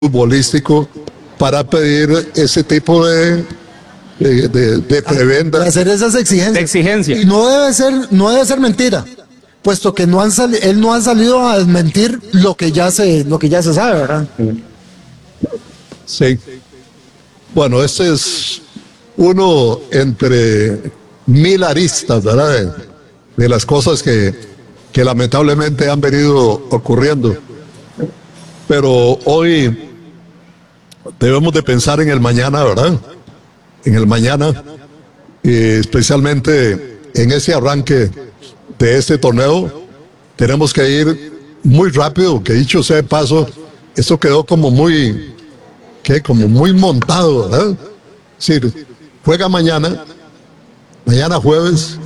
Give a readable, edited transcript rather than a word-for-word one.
futbolístico para pedir ese tipo de prebenda. Para hacer esas exigencias. De exigencia. Y no debe ser mentira, puesto que él no ha salido a desmentir lo que ya se sabe, ¿verdad? Sí. Bueno, este es uno entre mil aristas, ¿verdad? De las cosas que lamentablemente han venido ocurriendo. Pero hoy debemos de pensar en el mañana, ¿verdad? En el mañana, especialmente en ese arranque de este torneo, tenemos que ir muy rápido, que dicho sea de paso, esto quedó como muy montado, ¿verdad? Es decir, juega mañana jueves,